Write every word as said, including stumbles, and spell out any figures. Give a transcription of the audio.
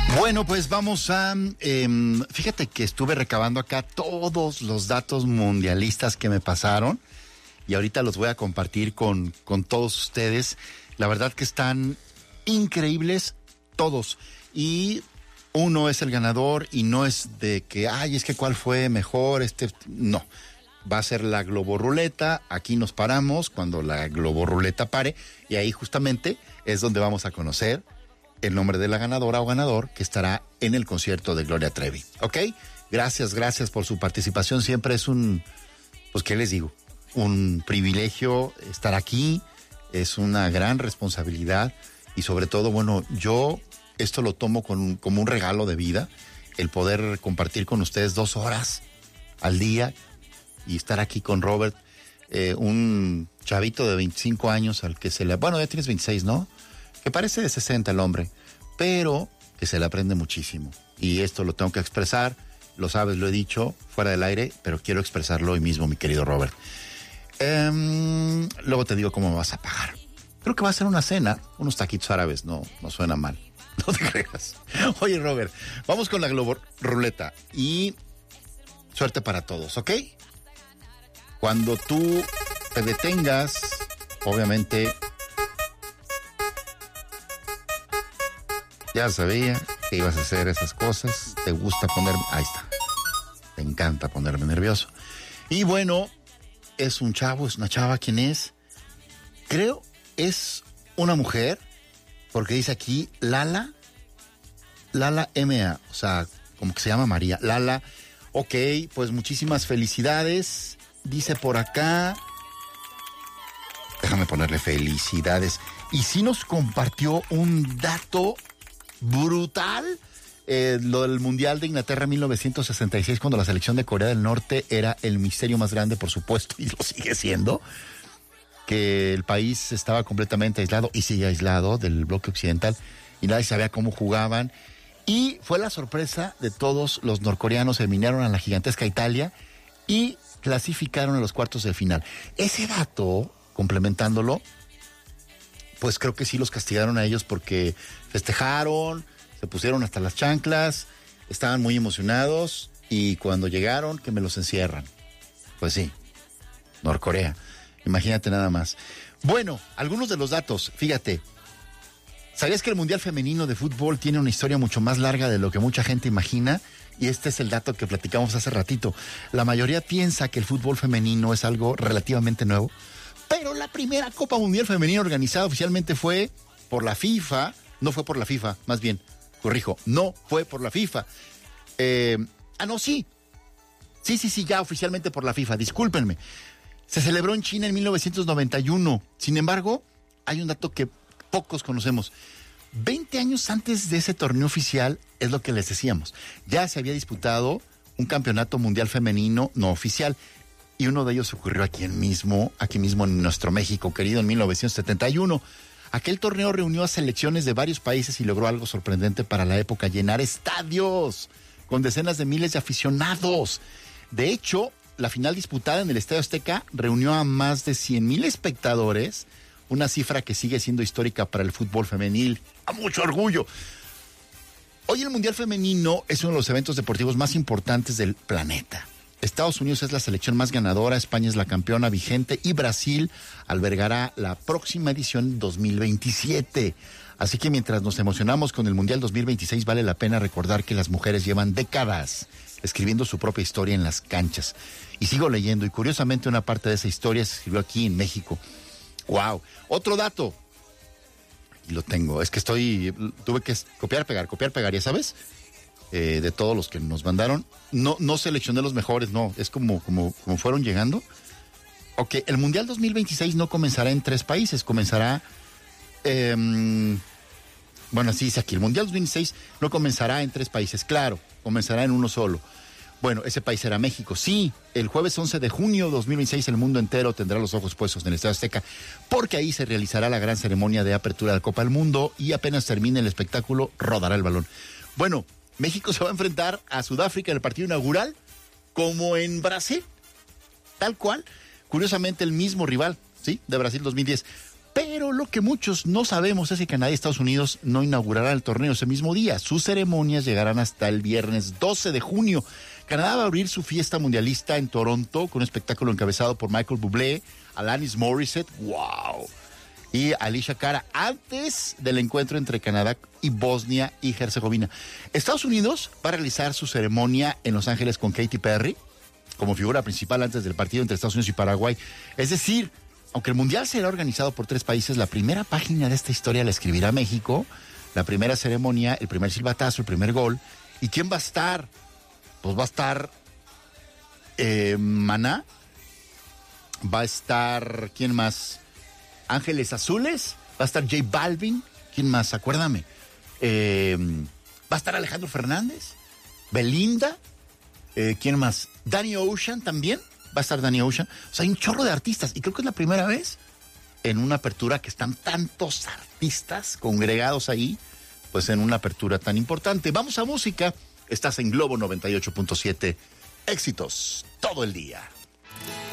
Bueno, pues vamos a... Eh, fíjate que estuve recabando acá todos los datos mundialistas que me pasaron y ahorita los voy a compartir con, con todos ustedes. La verdad que están increíbles todos. Y uno es el ganador y no es de que, ay, es que cuál fue mejor, este... No, va a ser la globorruleta. Aquí nos paramos cuando la globorruleta pare y ahí justamente es donde vamos a conocer el nombre de la ganadora o ganador que estará en el concierto de Gloria Trevi. ¿Ok? Gracias, gracias por su participación. Siempre es un, pues, ¿qué les digo? Un privilegio estar aquí. Es una gran responsabilidad. Y sobre todo, bueno, yo esto lo tomo con, como un regalo de vida. El poder compartir con ustedes dos horas al día y estar aquí con Robert. Eh, un chavito de veinticinco años al que se le... Bueno, ya tienes veintiséis, ¿no? Que parece de sesenta el hombre, pero que se le aprende muchísimo. Y esto lo tengo que expresar, lo sabes, lo he dicho fuera del aire, pero quiero expresarlo hoy mismo, mi querido Robert. Eh, luego te digo cómo me vas a pagar. Creo que va a ser una cena, unos taquitos árabes, no, no suena mal. No te creas. Oye, Robert, vamos con la globo ruleta y suerte para todos, ¿ok? Cuando tú te detengas, obviamente... Ya sabía que ibas a hacer esas cosas. Te gusta ponerme... Ahí está. Te encanta ponerme nervioso. Y bueno, es un chavo, es una chava. ¿Quién es? Creo es una mujer, porque dice aquí Lala, Lala M A, o sea, como que se llama María. Lala, ok, pues muchísimas felicidades. Dice por acá... Déjame ponerle felicidades. Y sí nos compartió un dato... brutal, eh, lo del Mundial de Inglaterra mil novecientos sesenta y seis, cuando la selección de Corea del Norte era el misterio más grande, por supuesto, y lo sigue siendo, que el país estaba completamente aislado, y sigue aislado del bloque occidental, y nadie sabía cómo jugaban, y fue la sorpresa de todos los norcoreanos. Eliminaron a la gigantesca Italia, y clasificaron a los cuartos de final. Ese dato, complementándolo, pues creo que sí los castigaron a ellos porque festejaron, se pusieron hasta las chanclas, estaban muy emocionados y cuando llegaron que me los encierran. Pues sí, Norcorea, imagínate nada más. Bueno, algunos de los datos, fíjate, ¿sabías que el Mundial Femenino de Fútbol tiene una historia mucho más larga de lo que mucha gente imagina? Y este es el dato que platicamos hace ratito. La mayoría piensa que el fútbol femenino es algo relativamente nuevo, pero la primera Copa Mundial Femenina organizada oficialmente fue por la FIFA, no fue por la FIFA, más bien, corrijo, no fue por la FIFA. Eh, ah, no, sí, sí, sí, sí, ya oficialmente por la FIFA, discúlpenme. Se celebró en China en mil novecientos noventa y uno, sin embargo, hay un dato que pocos conocemos. veinte años antes de ese torneo oficial, es lo que les decíamos, ya se había disputado un campeonato mundial femenino no oficial. Y uno de ellos ocurrió aquí mismo, aquí mismo en nuestro México querido, en mil novecientos setenta y uno. Aquel torneo reunió a selecciones de varios países y logró algo sorprendente para la época: llenar estadios con decenas de miles de aficionados. De hecho, la final disputada en el Estadio Azteca reunió a más de cien mil espectadores, una cifra que sigue siendo histórica para el fútbol femenil. ¡A mucho orgullo! Hoy el Mundial Femenino es uno de los eventos deportivos más importantes del planeta. Estados Unidos es la selección más ganadora, España es la campeona vigente y Brasil albergará la próxima edición dos mil veintisiete. Así que mientras nos emocionamos con el Mundial dos mil veintiséis, vale la pena recordar que las mujeres llevan décadas escribiendo su propia historia en las canchas. Y sigo leyendo, y curiosamente una parte de esa historia se escribió aquí en México. ¡Wow! Otro dato, y lo tengo, es que estoy, tuve que copiar, pegar, copiar, pegar, ya sabes... Eh, de todos los que nos mandaron. No, no seleccioné los mejores, no, es como, como, como fueron llegando. Ok, el Mundial dos mil veintiséis no comenzará en tres países, comenzará, eh, bueno, así dice aquí, el Mundial dos mil veintiséis no comenzará en tres países, claro, comenzará en uno solo. Bueno, ese país será México. Sí, el jueves once de junio de dos mil veintiséis el mundo entero tendrá los ojos puestos en el Estadio Azteca, porque ahí se realizará la gran ceremonia de apertura de la Copa del Mundo y apenas termine el espectáculo, rodará el balón. Bueno, México se va a enfrentar a Sudáfrica en el partido inaugural, como en Brasil, tal cual. Curiosamente el mismo rival, ¿sí? De Brasil dos mil diez. Pero lo que muchos no sabemos es que Canadá y Estados Unidos no inaugurarán el torneo ese mismo día. Sus ceremonias llegarán hasta el viernes doce de junio. Canadá va a abrir su fiesta mundialista en Toronto con un espectáculo encabezado por Michael Bublé, Alanis Morissette, wow, y Alicia Cara, antes del encuentro entre Canadá y Bosnia y Herzegovina. Estados Unidos va a realizar su ceremonia en Los Ángeles con Katy Perry como figura principal antes del partido entre Estados Unidos y Paraguay. Es decir, aunque el Mundial será organizado por tres países, la primera página de esta historia la escribirá México, la primera ceremonia, el primer silbatazo, el primer gol. ¿Y quién va a estar? Pues va a estar eh, Maná, va a estar, ¿quién más? Ángeles Azules, va a estar J Balvin, ¿quién más? Acuérdame. Eh, va a estar Alejandro Fernández, Belinda, eh, ¿quién más? Danny Ocean también, va a estar Danny Ocean. O sea, hay un chorro de artistas y creo que es la primera vez en una apertura que están tantos artistas congregados ahí, pues en una apertura tan importante. Vamos a música, estás en Globo noventa y ocho punto siete, éxitos todo el día.